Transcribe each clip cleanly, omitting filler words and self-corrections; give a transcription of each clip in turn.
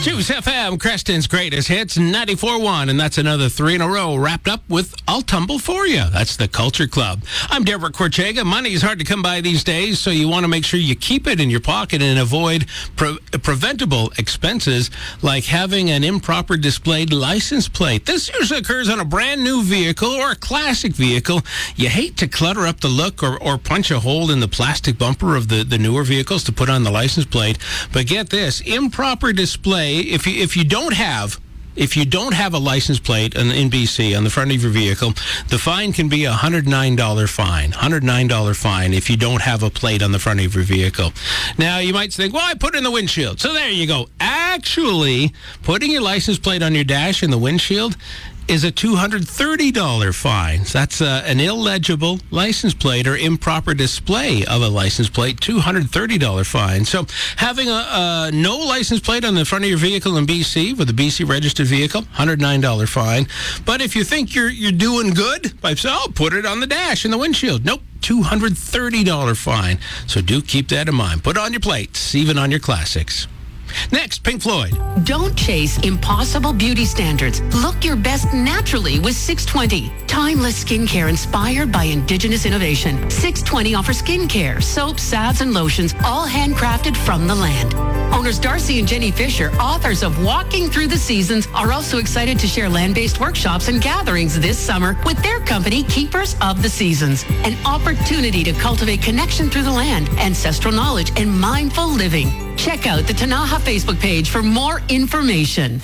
Juice FM, Creston's greatest hits, 94.1, and that's another 3 in a row wrapped up with I'll Tumble For You. That's the Culture Club. I'm Deborah Corchega. Money's hard to come by these days, so you want to make sure you keep it in your pocket and avoid preventable expenses like having an improper displayed license plate. This usually occurs on a brand new vehicle or a classic vehicle. You hate to clutter up the look or punch a hole in the plastic bumper of the newer vehicles to put on the license plate. But get this, improper display, if you don't have a license plate in BC on the front of your vehicle, the fine can be a $109 fine. $109 fine if you don't have a plate on the front of your vehicle. Now, you might think, well, I put it in the windshield. So there you go. Actually, putting your license plate on your dash in the windshield is a $230 fine. That's an illegible license plate or improper display of a license plate, $230 fine. So having a no license plate on the front of your vehicle in BC with a BC registered vehicle, $109 fine. But if you think you're doing good by saying, oh, put it on the dash in the windshield. Nope. $230 fine. So do keep that in mind. Put on your plates, even on your classics. Next, Pink Floyd. Don't chase impossible beauty standards. Look your best naturally with 620. Timeless skincare inspired by indigenous innovation. 620 offers skincare, soaps, salves, and lotions, all handcrafted from the land. Owners Darcy and Jenny Fisher, authors of Walking Through the Seasons, are also excited to share land-based workshops and gatherings this summer with their company, Keepers of the Seasons. An opportunity to cultivate connection through the land, ancestral knowledge, and mindful living. Check out the Tanaha Facebook page for more information.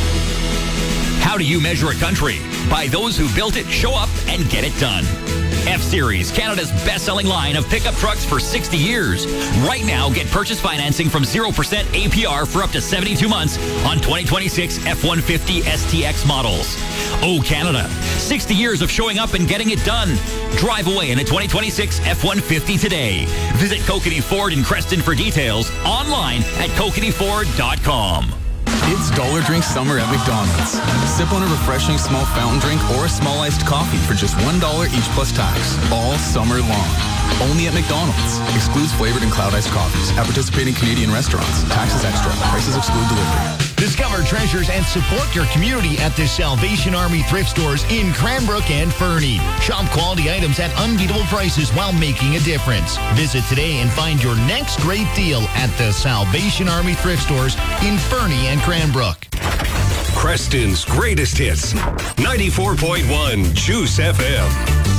How do you measure a country? By those who built it, show up, and get it done. F-Series, Canada's best-selling line of pickup trucks for 60 years. Right now, get purchase financing from 0% APR for up to 72 months on 2026 F-150 STX models. Oh, Canada, 60 years of showing up and getting it done. Drive away in a 2026 F-150 today. Visit Kokanee Ford in Creston for details. Online at kokaneeford.com. It's Dollar Drink Summer at McDonald's. Sip on a refreshing small fountain drink or a small iced coffee for just $1 each plus tax, all summer long. Only at McDonald's. Excludes flavored and cloud iced coffees at participating Canadian restaurants. Taxes extra. Prices exclude delivery. Discover treasures and support your community at the Salvation Army thrift stores in Cranbrook and Fernie. Shop quality items at unbeatable prices while making a difference. Visit today and find your next great deal at the Salvation Army thrift stores in Fernie and Cranbrook. Creston's greatest hits, 94.1 Juice FM.